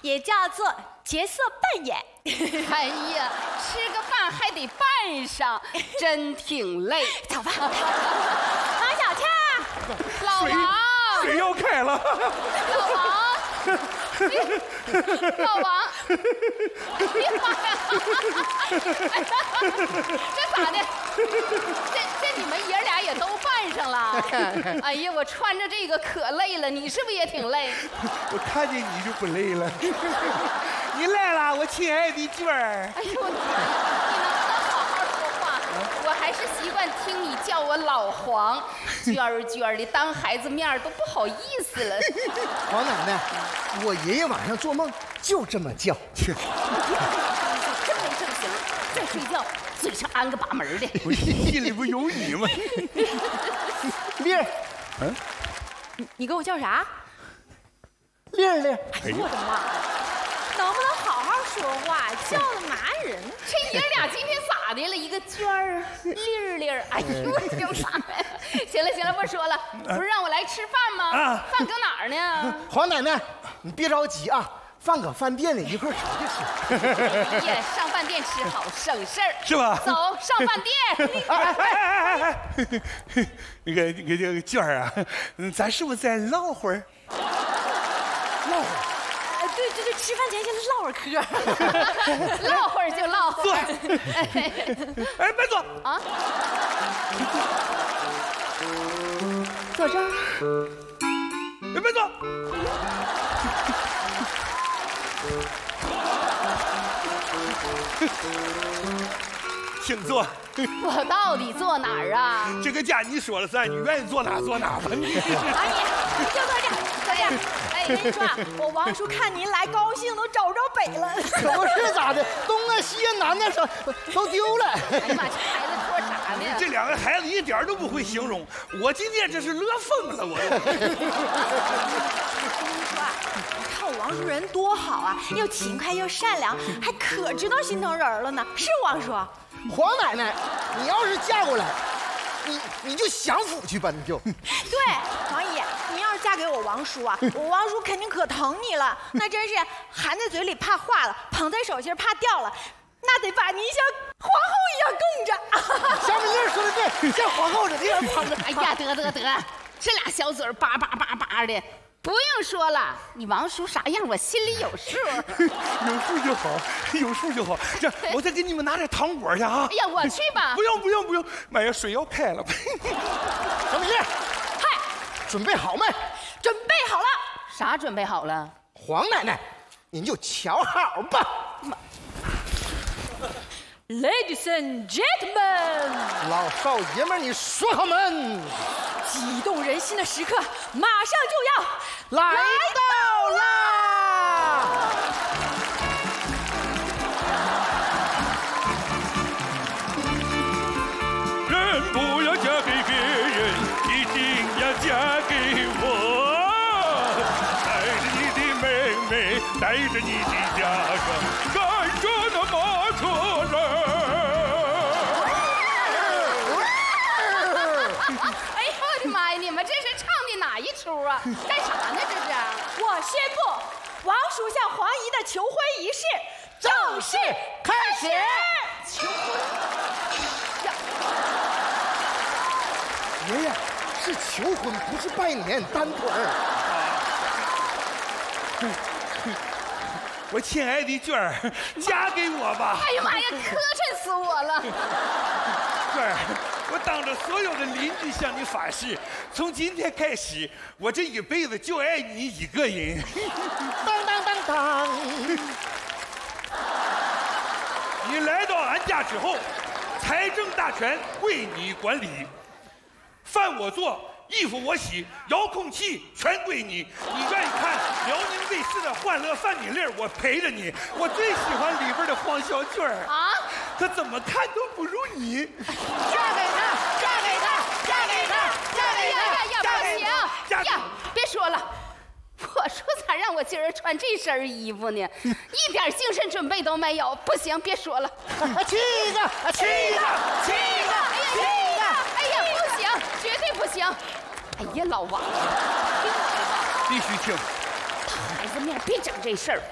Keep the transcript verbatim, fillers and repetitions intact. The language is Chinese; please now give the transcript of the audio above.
也叫做角色扮演。 哎呀，吃个饭还得扮上，真挺累。 走吧，王小倩， 老王， 水要开了。 老王，老王，哎呀妈呀！这咋的？这这你们爷俩也都扮上了？哎呀，我穿着这个可累了，你是不是也挺累？ 我看见你就不累了。你来了，我亲爱的娟儿。 哎呦，你能不能好好说话？我还是习惯听你叫我老黄，娟儿娟儿的，当孩子面都不好意思了。 黄奶奶，我爷爷晚上做梦就这么叫。 真没正形，再睡觉嘴上安个把门的。 我心里不有你吗？ 丽儿， 嗯， 你你给我叫啥？ 丽儿丽儿， 哎呦我的妈！能不能好好说话？叫的麻人。 这爷俩今天咋的了？一个娟儿，丽儿丽儿，哎呦我的妈呀！行了行了，不说了，不是让我来吃饭吗？ 啊， 饭搁哪儿呢？ 黄奶奶，你别着急啊，饭搁饭店里，一会儿出去哎吃。 呀，上饭店吃好省事儿， 是吧？ 走上饭店。 哎哎哎哎哎，那个那个这个娟儿啊，咱是不是再唠会儿？ 唠会儿。 哎，对对对，吃饭前先唠会儿嗑。 唠会儿就唠会坐。 儿。 哎，别坐啊！ 坐这儿。 别别坐。请坐。 我到底坐哪儿啊？ 这个家你说了算，你愿意坐哪坐哪吧你。 阿姨，你就坐这儿，坐这儿。哎，跟你说啊，我王叔看您来高兴，都找不着北了。 可不是咋的，东啊西啊南啊上都丢了。 哎呀妈，这孩子说啥呢？ 这两个孩子一点都不会形容，我今天这是乐疯了，我。 跟您说啊，你看我王叔人多好啊，又勤快又善良，还可知道心疼人了呢。是王叔？ 黄奶奶，你要是嫁过来，你你就享福去吧，你就。 对，王姨，你要是嫁给我王叔啊，我王叔肯定可疼你了，那真是含在嘴里怕化了，捧在手心怕掉了，那得把您像皇后一样供着。 小美丽说的对，像皇后似的，这样捧着。 哎呀，得得得，这俩小嘴儿叭叭叭叭的，不用说了，你王叔啥样我心里有数。 有数就好，有数就好。这我再给你们拿点糖果去啊！ 哎呀，我去吧。 不用不用不用，妈呀，水要开了。 小美丽， 嗨， 准备好没？ 准备好了。 啥准备好了？ 黄奶奶，您就瞧好吧。 Ladies and gentlemen， 老少爷们，你说好门。 激动人心的时刻马上就要来到啦！ 人不要嫁给别人，一定要嫁给我。带着你的妹妹，带着你的家乡，赶着那马车人。 哎呦我的妈呀！你们这是唱的哪一出啊？干啥呢？这是？ 我宣布，王叔向黄姨的求婚仪式正式开始。 求婚呀！ 爷爷是求婚，不是拜年单腿儿。 我亲爱的娟儿，嫁给我吧！ 哎呀妈呀，磕碜死我了！ 娟儿，我当着所有的邻居向你发誓，从今天开始，我这一辈子就爱你一个人。 当当当当！ 你来到俺家之后，财政大权归你管理，饭我做，衣服我洗，遥控器全归你。你愿意看辽宁卫视的《欢乐饭米粒》，我陪着你。我最喜欢里边的黄小娟儿啊， 可怎么看都不如你。 嫁给他，嫁给他，嫁给他，嫁给他， 呀呀呀！不行嫁给呀！别说了，我说咋让我今儿穿这身衣服呢？一点精神准备都没有。不行，别说了。 七个，七个，七个，七个！ 哎呀，不行，绝对不行！哎呀，老王，听我的吧， 必须听。 孩子面别整这事儿。